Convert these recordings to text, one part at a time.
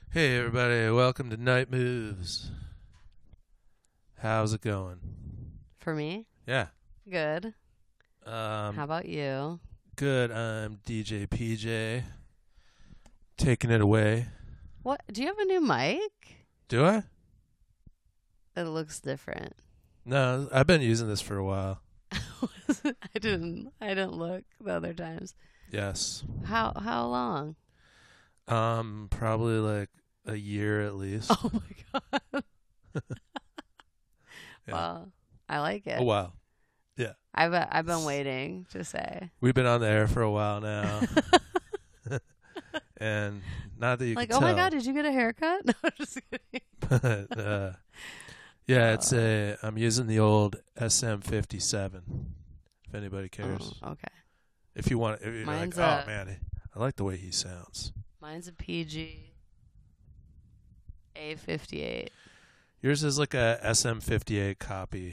Hey everybody, welcome to Night Moves. How's it going? For me? Yeah. Good. How Um about you? good. I'm DJ PJ. Taking it away. What? Do you have a new mic? Do I? It looks different. No, I've been using this for a while. I didn't look the other times. Yes. How long? Probably like a year at least. Oh my god. Yeah. Well, I like it. A while. Yeah. I've been waiting to say. We've been on the air for a while now. And not that you Like, can oh tell. my god, did you get a haircut? No, I'm just kidding. But yeah, I'm using the old SM57. If anybody cares. Oh, okay. If you want, if you're like, Mine's oh man, I like the way he sounds. Mine's a PG A58. Yours is like a SM58 copy.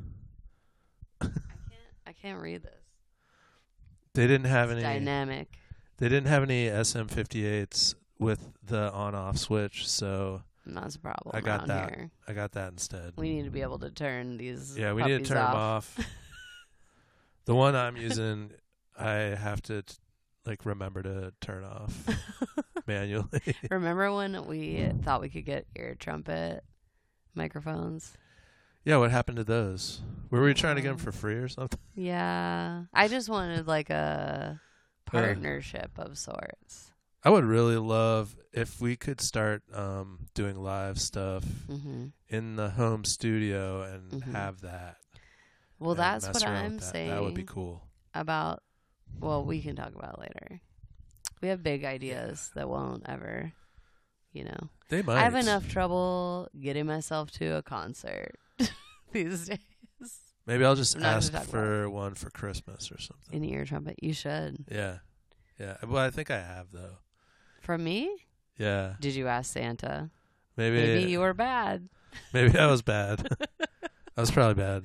I can't read this. They didn't have It's any. dynamic. They didn't have any SM58s with the on-off switch, so That's a problem. I got around that. Here. I got that instead. We need to be able to turn these. Yeah, we need to puppies turn them off. off. The one I'm using, I have to remember to turn off manually. Remember when we thought we could get ear trumpet microphones? Yeah, what happened to those? Were we trying to get them for free or something? Yeah. I just wanted like a partnership of sorts. I would really love if we could start doing live stuff Mm-hmm. in the home studio and Mhm. have that. Well, and that's mess what around I'm with that. saying That would be cool. about. Well, we can talk about it later. We have big ideas that won't ever, They might. I have enough trouble getting myself to a concert these days. Maybe I'll just I'm not gonna ask talk for one for Christmas or something. An ear trumpet. You should. Yeah. Yeah. Well, I think I have, though. From me? Yeah. Did you ask Santa? Maybe Maybe you were bad. Maybe I was bad. I was probably bad.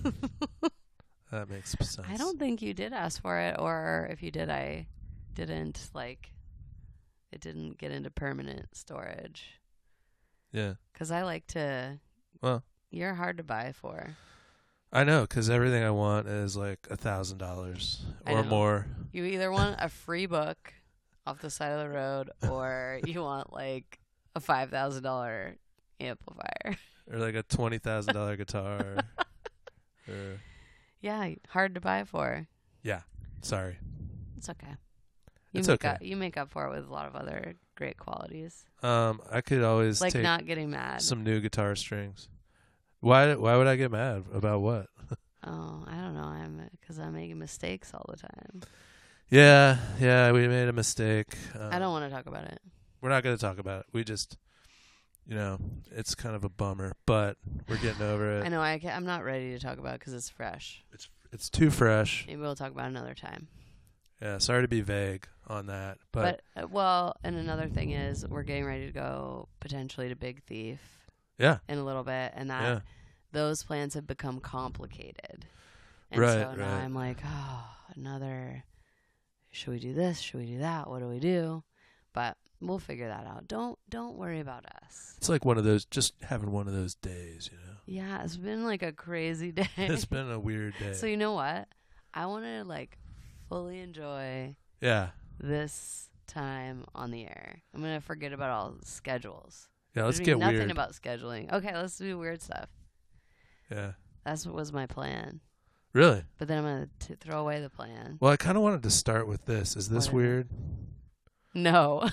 That makes sense. I don't think you did ask for it, or if you did, I didn't, it didn't get into permanent storage. Yeah. Because I like to. Well, you're hard to buy for. I know, because everything I want is like $1,000 or more. You either want a free book off the side of the road, or you want like a $5,000 amplifier. Or like a $20,000 guitar. Or Yeah, hard to buy for. yeah, sorry. It's okay. It's okay. You make up for it with a lot of other great qualities, I could always like take not getting mad. some new guitar strings. Why would I get mad about what? Oh, I don't know. Because I'm making mistakes all the time. Yeah, we made a mistake. I don't want to talk about it. We're not going to talk about it. We just, it's kind of a bummer, but we're getting over it. I know. I'm not ready to talk about it because it's fresh. It's too fresh. Maybe we'll talk about it another time. Yeah, sorry to be vague on that, but and another thing is we're getting ready to go potentially to Big Thief. Yeah. In a little bit, and those plans have become complicated. And Right, so now I'm like, another. Should we do this? Should we do that? What do we do? But we'll figure that out. Don't worry about us. It's like just having one of those days, Yeah, it's been like a crazy day. It's been a weird day. So you know what? I want to fully enjoy. Yeah. This time on the air. I'm gonna forget about all the schedules. Yeah, let's get nothing weird. about scheduling. Okay, let's do weird stuff. Yeah. That's what was my plan. Really? But then I'm going to throw away the plan. Well, I kind of wanted to start with this. Is this weird? No.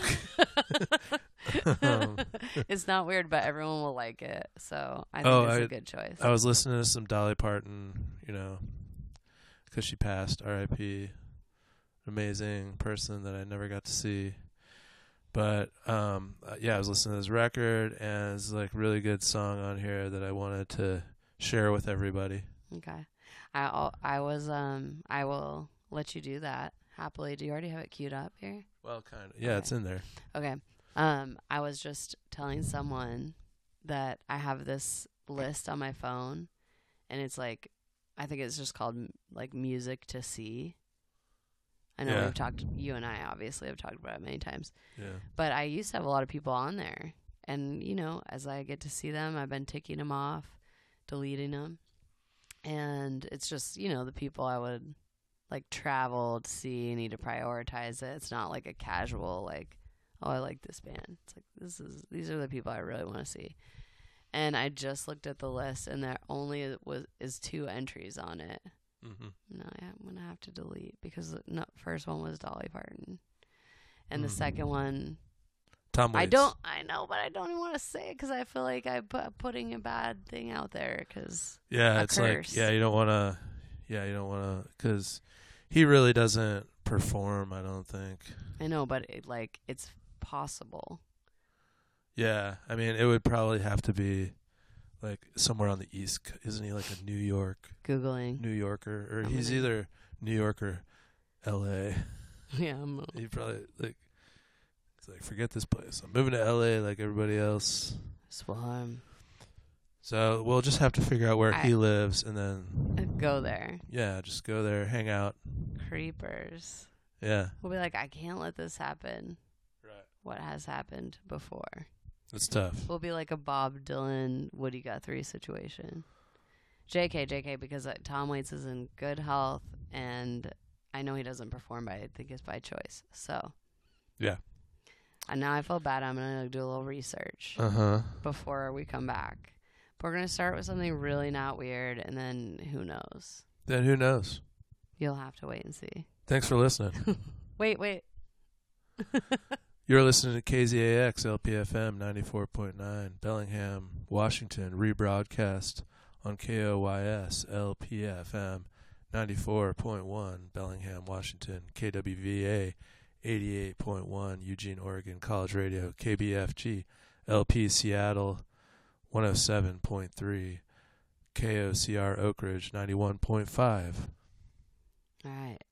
It's not weird, but everyone will like it. So I think it's a good choice. I was listening to some Dolly Parton, because she passed, R.I.P. Amazing person that I never got to see. But, I was listening to this record, and it's like really good song on here that I wanted to share with everybody. Okay. I will let you do that happily. Do you already have it queued up here? Well, kind of. Yeah, okay. It's in there. Okay. I was just telling someone that I have this list on my phone, and it's I think it's just called music to see. I know Yeah. you and I obviously have talked about it many times. Yeah. But I used to have a lot of people on there. And, as I get to see them, I've been ticking them off, deleting them. And it's just, the people I would, travel to see, need to prioritize it. It's not like a casual, oh, I like this band. It's like, these are the people I really want to see. And I just looked at the list, and there only is 2 entries on it. Mm-hmm. No, I'm going to have to delete because the first one was Dolly Parton. And the second one, Tom Waits. I know, but I don't even want to say it because I feel like I'm putting a bad thing out there because it's curse. like, you don't want to, because he really doesn't perform, I don't think. I know, but it's possible. Yeah, I mean, it would probably have to be like somewhere on the East. Isn't he like a New Googling. Yorker? Or he's either New York or L.A. Yeah, He probably he's like, forget this place. I'm moving to L.A. like everybody else. Swarm. So we'll just have to figure out where he lives and then go there. Yeah, just go there, hang out. Creepers. Yeah. We'll be like, I can't let this happen. Right. What has happened before? It's tough. We'll be like a Bob Dylan, Woody Guthrie situation. JK, because Tom Waits is in good health, and I know he doesn't perform, but I think it's by choice. So. Yeah. And now I feel bad. I'm going to do a little research before we come back. But we're going to start with something really not weird, and then who knows? Then who knows? You'll have to wait and see. Thanks for listening. Wait. You're listening to KZAX LPFM 94.9, Bellingham, Washington, rebroadcast on KOYS LPFM 94.1, Bellingham, Washington, KWVA 88.1, Eugene, Oregon, College Radio, KBFG, LP Seattle 107.3, KOCR Oak Ridge 91.5. All right.